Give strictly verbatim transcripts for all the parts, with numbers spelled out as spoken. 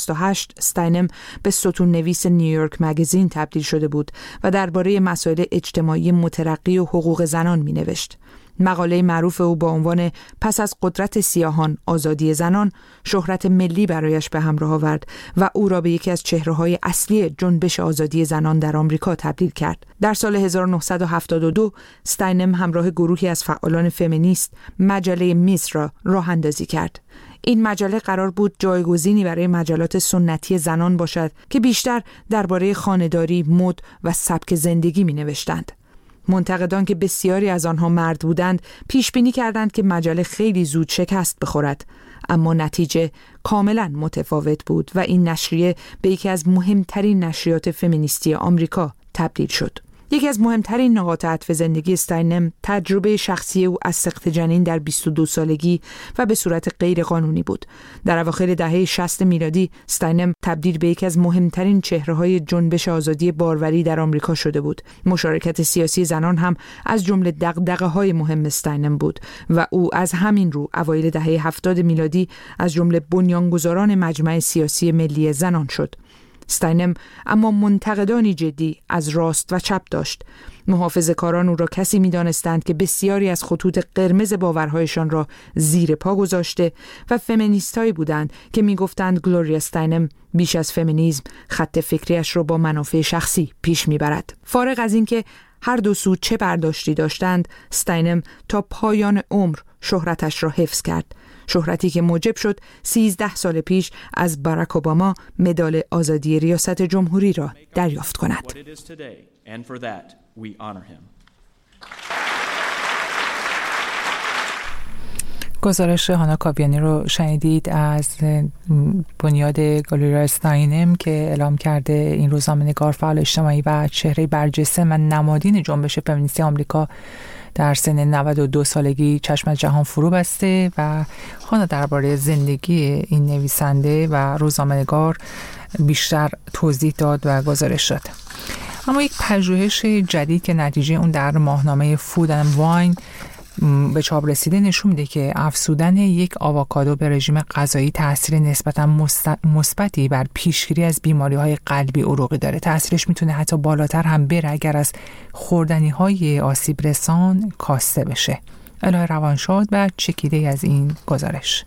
شصت و هشت استاینم به ستون نویس نیویورک مگزین تبدیل شده بود و درباره مسائل اجتماعی مترقی و حقوق زنان می‌نوشت. مقاله معروف او با عنوان پس از قدرت سیاهان آزادی زنان شهرت ملی برایش به همراه آورد و او را به یکی از چهره‌های اصلی جنبش آزادی زنان در آمریکا تبدیل کرد. در سال هزار و نهصد و هفتاد و دو استاینم همراه گروهی از فعالان فمینیست مجله میز را راه اندازی کرد. این مجله قرار بود جایگزینی برای مجلات سنتی زنان باشد که بیشتر درباره خانه‌داری، مد و سبک زندگی می‌نوشتند. منتقدان که بسیاری از آنها مرد بودند پیش بینی کردند که مجله خیلی زود شکست بخورد، اما نتیجه کاملا متفاوت بود و این نشریه به یکی از مهمترین نشریات فمینیستی آمریکا تبدیل شد. یکی از مهمترین نقاط عطف زندگی استاینم تجربه شخصی او از سقط جنین در بیست و دو سالگی و به صورت غیر قانونی بود. در اواخر دهه شصت میلادی استاینم تبدیل به یکی از مهمترین چهره‌های جنبش آزادی باروری در آمریکا شده بود. مشارکت سیاسی زنان هم از جمله دغدغه‌های مهم استاینم بود و او از همین رو اوایل دهه هفتاد میلادی از جمله بنیانگذاران مجمع سیاسی ملی زنان شد. استاینم اما منتقدانی جدی از راست و چپ داشت. محافظه‌کاران او را کسی می‌دانستند که بسیاری از خطوط قرمز باورهایشان را زیر پا گذاشته و فمینیستایی بودند که می‌گفتند گلوریا استاینم بیش از فمینیسم خط فکریش را با منافع شخصی پیش می‌برد. فارغ از اینکه هر دو سو چه برداشتی داشتند، استاینم تا پایان عمر شهرتش را حفظ کرد. شهرتی که موجب شد سیزده سال پیش از باراک اوباما مدال آزادی ریاست جمهوری را دریافت کند. گزارش هانا کاویانی رو شنیدید از بنیاد گلوریا استاینم که اعلام کرده این روزنامه‌نگار، فعال اجتماعی و چهره برجسته و نمادین جنبش فمینیستی آمریکا در سن نود و دو سالگی چشم از جهان فرو بسته و هانا درباره زندگی این نویسنده و روزنامه‌نگار بیشتر توضیح داد و گزارش داد. اما یک پژوهش جدید که نتیجه اون در ماهنامه فود اند واین به چاپ رسیده نشون میده که افزودن یک آووکادو به رژیم غذایی تاثیر نسبتا مثبتی بر پیشگیری از بیماری‌های قلبی عروقی داره. تاثیرش میتونه حتی بالاتر هم بره اگر از خوردنی‌های آسیب رسان کاسته بشه. الهه روانشاد و چکیده از این گزارش.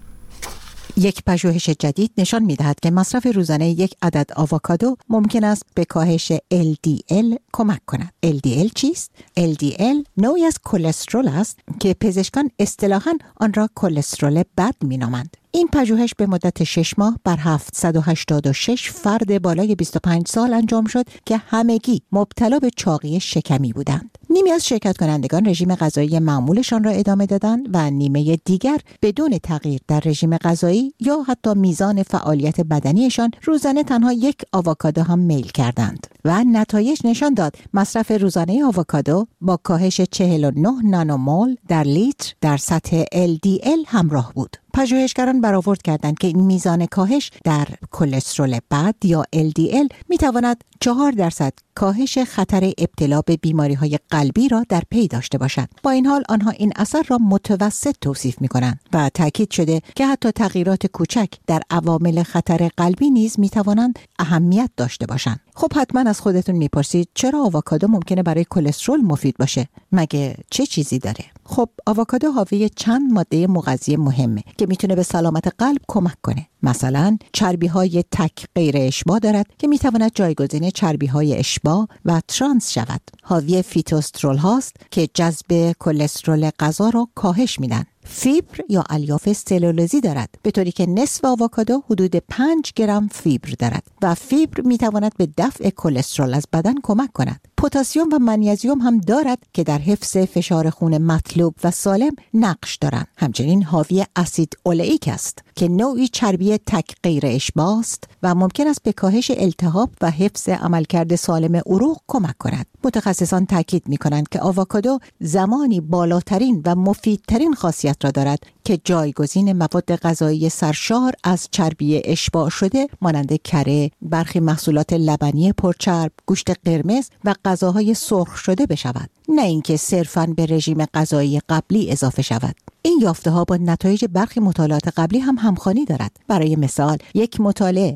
یک پژوهش جدید نشان می‌دهد که مصرف روزانه یک عدد آووکادو ممکن است به کاهش ال دی ال کمک کند. ال دی ال چیست؟ ال دی ال نوعی از کلسترول است که پزشکان اصطلاحاً آن را کلسترول بد می‌نامند. این پژوهش به مدت شش ماه بر هفتصد و هشتاد و شش فرد بالای بیست و پنج سال انجام شد که همگی مبتلا به چاقی شکمی بودند. نیمی از شرکت کنندگان رژیم غذایی معمولشان را ادامه دادند و نیمه دیگر بدون تغییر در رژیم غذایی یا حتی میزان فعالیت بدنیشان روزانه تنها یک آووکادو هم میل کردند و نتایج نشان داد مصرف روزانه آووکادو با کاهش چهل و نه نانومول در لیتر در سطح ال دی ال همراه بود. پژوهشگران برآورد کردند که این میزان کاهش در کلسترول بد یا ال دی ال میتواند چهار درصد کاهش خطر ابتلا به بیماری‌های قلبی را در پی داشته باشد. با این حال آنها این اثر را متوسط توصیف می‌کنند و تاکید شده که حتی تغییرات کوچک در عوامل خطر قلبی نیز میتوانند اهمیت داشته باشند. خب حتما از خودتون میپرسید چرا آووکادو ممکنه برای کلسترول مفید باشه؟ مگه چه چیزی داره؟ خب آووکادو حاوی چند ماده مغذی مهمه که میتونه به سلامت قلب کمک کنه. مثلا چربی های تک غیر اشباع دارد که میتواند جایگزین چربی های اشباع و ترانس شود. حاوی فیتوسترول هاست که جذب کلسترول غذا را کاهش میدن. فیبر یا الیاف سلولوزی دارد، به طوری که نصف آووکادو حدود پنج گرم فیبر دارد و فیبر میتواند به دفع کلسترول از بدن کمک کند. پتاسیم و منیزیم هم دارد که در حفظ فشار خون مطلوب و سالم نقش دارند. همچنین حاوی اسید اولئیک است که نوعی چربی تک غیر اشباع است و ممکن است به کاهش التهاب و حفظ عملکرد سالم عروق کمک کند. متخصصان تاکید می‌کنند که آووکادو زمانی بالاترین و مفیدترین خاصیت را دارد که جایگزین مواد غذایی سرشار از چربی اشباع شده مانند کره، برخی محصولات لبنی پرچرب، گوشت قرمز و غذاهای سرخ شده بشود، نه اینکه صرفاً به رژیم غذایی قبلی اضافه شود. این یافته‌ها با نتایج برخی مطالعات قبلی هم همخوانی دارد. برای مثال، یک مطالعه